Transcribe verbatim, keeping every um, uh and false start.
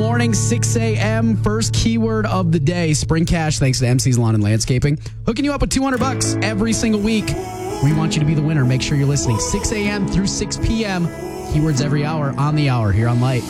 morning, six a.m. First keyword of the day, Spring Cash, thanks to M C's Lawn and Landscaping. Hooking you up with two hundred bucks every single week. We want you to be the winner. Make sure you're listening six a.m. through six p.m. Keywords every hour on the hour here on Light.